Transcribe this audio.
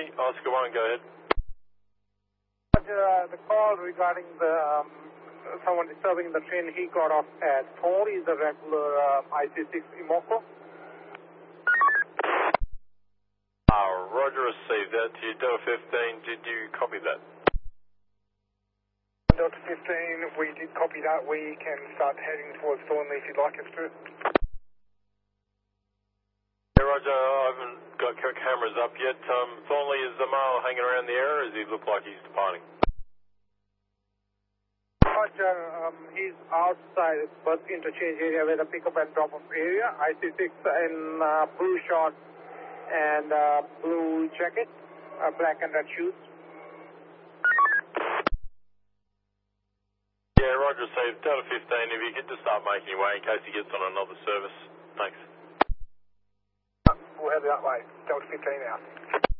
Thornley, Oscar 1, go ahead. The call regarding the someone disturbing the train he got off at Thornley is the regular IC6 Imoco. Roger, received that to you. Delta 15, did you copy that? Delta 15, we did copy that. We can start heading towards Thornley if you'd like us to. Yeah, Roger, I haven't got cameras up yet. Thornley, is the male hanging around the area, or does he look like he's departing? Roger, he's outside bus interchange area where the pickup and drop off area. IC6 in blue shorts and blue jacket, black and red shoes. Yeah, Roger, received. Delta 15, if you could just start making your way in case he gets on another service. Thanks. We'll head that way. Delta 15 out.